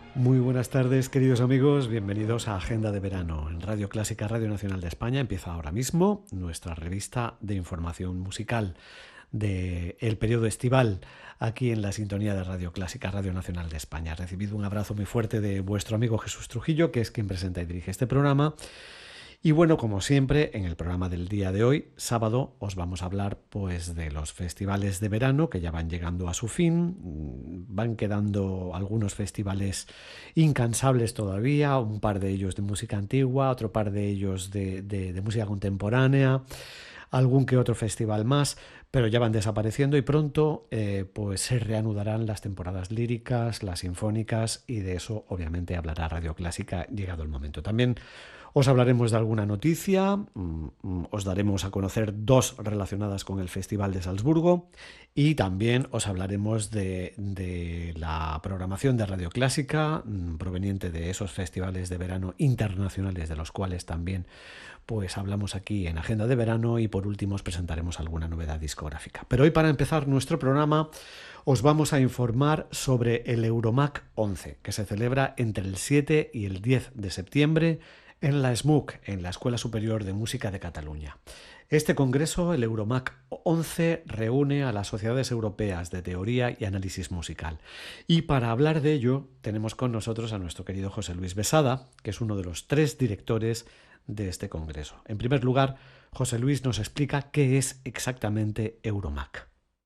Muy buenas tardes, queridos amigos. Bienvenidos a Agenda de Verano en Radio Clásica, Radio Nacional de España. Empieza ahora mismo nuestra revista de información musical del periodo estival aquí en la sintonía de Radio Clásica, Radio Nacional de España. Recibido un abrazo muy fuerte de vuestro amigo Jesús Trujillo, que es quien presenta y dirige este programa. Y bueno, como siempre, en el programa del día de hoy, sábado, os vamos a hablar pues de los festivales de verano que ya van llegando a su fin. Van quedando algunos festivales incansables todavía, un par de ellos de música antigua, otro par de ellos de música contemporánea, algún que otro festival más, pero ya van desapareciendo y pronto pues se reanudarán las temporadas líricas, las sinfónicas, y de eso obviamente hablará Radio Clásica llegado el momento. También os hablaremos de alguna noticia, os daremos a conocer dos relacionadas con el Festival de Salzburgo y también os hablaremos de la programación de Radio Clásica proveniente de esos festivales de verano internacionales de los cuales también pues hablamos aquí en Agenda de Verano, y por último os presentaremos alguna novedad discográfica. Pero hoy, para empezar nuestro programa, os vamos a informar sobre el Euromac 11, que se celebra entre el 7 y el 10 de septiembre en la SMUC, en la Escuela Superior de Música de Cataluña. Este congreso, el Euromac 11, reúne a las sociedades europeas de teoría y análisis musical. Y para hablar de ello, tenemos con nosotros a nuestro querido José Luis Besada, que es uno de los 3 directores de este congreso. En primer lugar, José Luis nos explica qué es exactamente Euromac.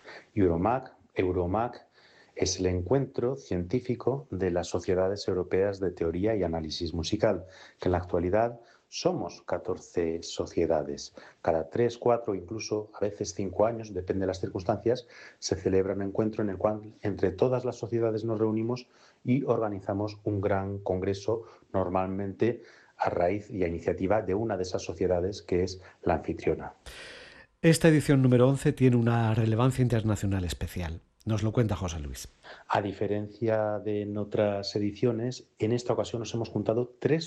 Euromac es el encuentro científico de las sociedades europeas de teoría y análisis musical, que en la actualidad somos 14 sociedades. Cada 3, 4, incluso a veces 5 años, depende de las circunstancias, se celebra un encuentro en el cual entre todas las sociedades nos reunimos y organizamos un gran congreso, normalmente a raíz y a iniciativa de una de esas sociedades que es la anfitriona. Esta edición número 11 tiene una relevancia internacional especial. Nos lo cuenta José Luis. A diferencia de en otras ediciones, en esta ocasión nos hemos juntado 3